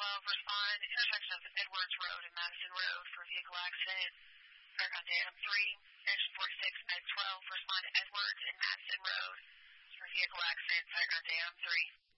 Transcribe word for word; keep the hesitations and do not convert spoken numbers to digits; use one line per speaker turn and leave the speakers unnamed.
twelve, respond, intersection of Edwards Road and Madison Road for vehicle accident. Paragon Datum three, Section forty-six, Med twelve, respond to Edwards and Madison Road for vehicle accident. Paragon Datum three.